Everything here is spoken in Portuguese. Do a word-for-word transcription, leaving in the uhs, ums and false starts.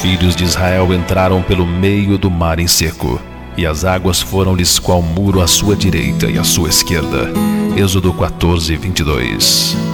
filhos de Israel entraram pelo meio do mar em seco, e as águas foram-lhes qual muro à sua direita e à sua esquerda. Êxodo quatorze, vinte e dois.